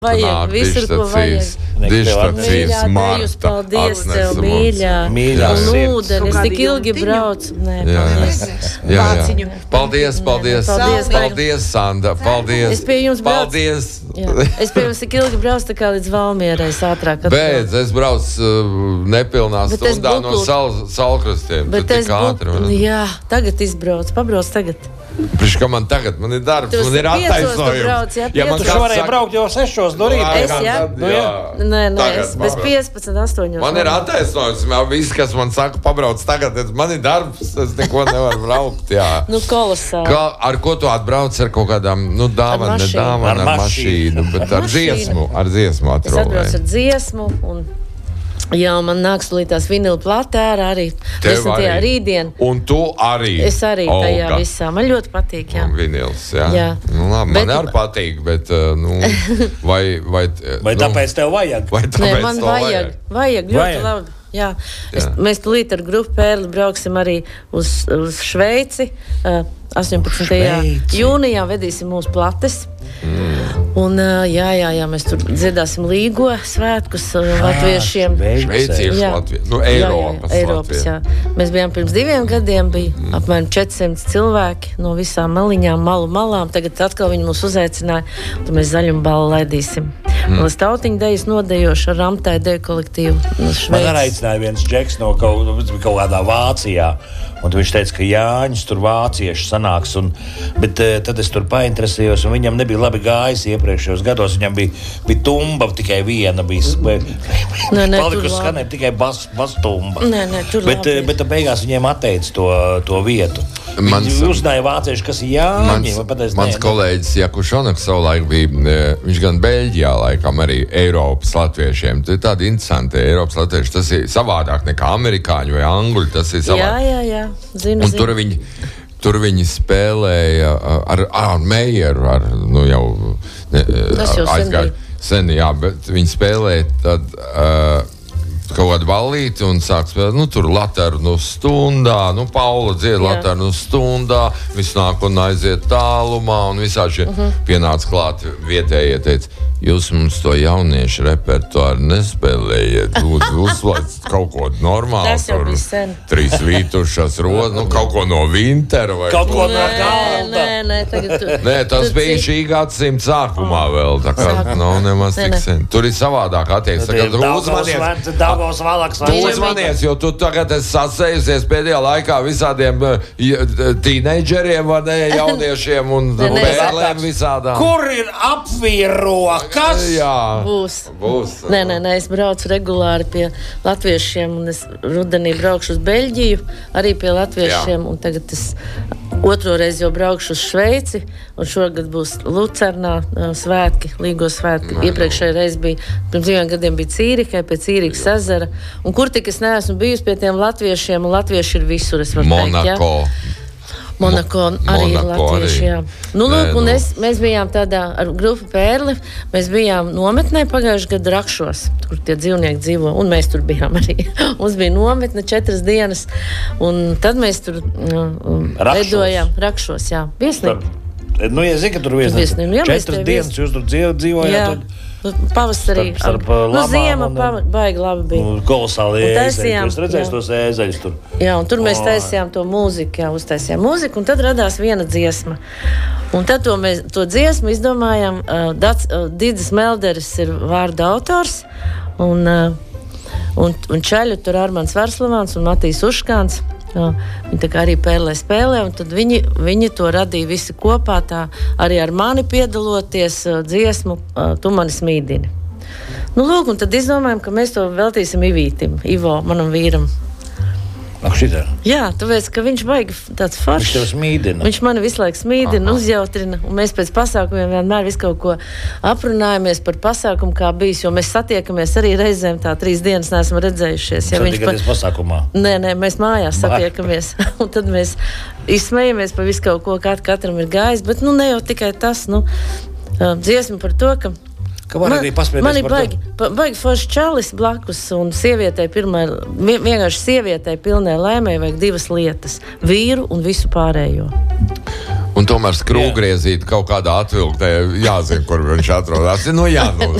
Vajag, visur, ko vajag. Dištacijas Marta. Paldies tev, mīļā. Un ūdenis, tik ilgi brauc. Jā. Paldies, Sanda. Paldies. Es pie jums braucu. Paldies. Es pie jums tik ilgi braucu, tā kā līdz Valmierai ātrāk. Beidz, es braucu nepilnā stundā no Salkrastiem. Bet es jā, tagad izbrauc. Pabrauc tagad. Priekš, ka man tagad, man ir darbs, man ir attaisnojums. Ja man tu varēja braukt jau 6 no rīta. Es, jā? Nē, es bez 15, 8. Man ir attaisnojums, viss, kas man saka, pabrauc tagad, man ir darbs, es neko nevaru braukt, jā. Kolosāli. Ar ko tu atbrauc ar kaut kādām, dāvana, ar mašīnu, bet ar dziesmu atrolēju. Es atbraucu ar dziesmu un... Jā, man nāks līdz vinila platē arī 10. rītdien. Un tu arī. Es arī tajā visā. Man ļoti patīk, jā. Un vinils, jā. Labi, man arī patīk, bet, vai tāpēc tev vajag? Nē, man vajag ļoti labi. Jā. Mēs tulīt ar grupu Pērli brauksim arī uz Šveici. 18. jūnijā vedīsim mūsu plates. Un, jā, mēs tur dziedāsim Līgo svētkus latviešiem. Šveiciešu Latvijas, Eiropas, jā. Mēs bijām pirms 2 gadiem, bija apmēram 400 cilvēki no visām maliņām, malām. Tagad atkal viņi mūs uzaicināja, tad mēs zaļumu ballu laidīsim. Līdz tautiņu dejas nodejoši ar Ramtai deju kolektīvu no Šveices. Man arī aicināja viens džeks no kaut kādā Vācijā. Un viņš teica, ka Jāņus tur vācieši sanāks. Bet tad es tur painteresējos, un viņam nebija labi gājis iepriekšējos gados. Viņam bija tumba, tikai viena bija. Palikusi skanēt tikai bas tumba. Bet beigās viņiem atteica to vietu. Viņi uzzināja vācieši, kas ir Jāņi. Mans kolēģis Jakušonaks savulaik bija, viņš gan Beļģijā laikam arī Eiropas latviešiem. Tā ir tāda interesanta Eiropas latvieši. Tas ir savādāk nekā amerikāņu vai angļu. Tas ir savādāk. Jā. Zinu. Tur viņi spēlēja ar Meijeru, aizgāja sen, jā, bet viņi spēlēja tad kaut kādu ballīti un sāk spēlēt, tur Laternu stundā, Paula dzied Laternu stundā, viss nāk un aiziet tālumā, un visādi šie pienāca klāt vietējie, teica, jūs mums to jauniešu repertuāru nespēlējiet, uzlaic kaut ko normālu. Tas jau bija sen. 3 vītušas rodas, kaut ko no Vintera vai kaut ko no galda. Nē, tas bija šī gadsimta sākumā vēl, tā kā nav nemaz tik sen. Tur ir savādāk attieksme. Tu uzmanies, jo tu tagad esi sasējusies pēdējā laikā visādiem tīneidžeriem, vai ne, jauniešiem un bērlēm visādām. Kur ir apvīroka? Kas? Jā. Būs. Nē, es braucu regulāri pie latviešiem, un es rudenī braukšu uz Beļģiju, arī pie latviešiem, un tagad es 2. reizi jau braukšu uz Šveici, un šogad būs Lucernā svētki, Līgo svētki. Iepriekšējā reize bija, pirms 2 gadiem bija Cīrikai, pie Cīrikas ezera, un kur tik es neesmu bijusi pie tiem latviešiem, un latvieši ir visur, es varu teikt, jā. Monako arī ir latvieši, jā. Mēs bijām tādā ar grupu Pērli, mēs bijām nometnē pagājušajā gadā Rakšos, kur tie dzīvnieki dzīvo, un mēs tur bijām arī. Mums bija nometne 4 dienas, un tad mēs tur lidojām Rakšos, jā, viesnīgi. Ja zini, ka tur viesnīgi. 4 dienas jūs tur dzīvojāt. Pavasarī. Ziema baigi labi bija. Kolosāli ēzeļi. Es redzēju tos ēzeļus tur. Jā, un tur mēs taisījām to mūziku, uztaisījām mūziku, un tad radās viena dziesma. Un tad to dziesmu izdomājām. Didis Melderis ir vārda autors, un čaļu tur Armands Varslavāns un Matīs Uškāns. Viņi tā kā arī Pērlē spēlē, un tad viņi to radīja visi kopā, tā arī ar mani piedaloties dziesmu Tu mani smīdini. Un tad izdomājam, ka mēs to veltīsim Ivītim, Ivo, manam vīram. Ak, šitā? Jā, tāpēc, ka viņš baigi tāds foršs. Viņš tev smīdina. Viņš mani visu laiku smīdina, uzjautrina, un mēs pēc pasākumiem vienmēr visu kaut ko aprunājamies par pasākumu, kā bijis, jo mēs satiekamies arī reizēm tā 3 dienas neesam redzējušies. Ja Satikaties pasākumā? Nē, mēs mājās satiekamies, un tad mēs izsmejamies par visu kaut ko, kā katram ir gājis, bet ne jau tikai tas, dziesma par to, ka man ir baigi forši čalis blakus, un vienkārši sievietei pilnai laimei vajag 2 lietas – vīru un visu pārējo. Un tomēr skrūvgriezīti kaut kādā atvilktē jāzina, kur viņš atrodas. Nu, jā, nu,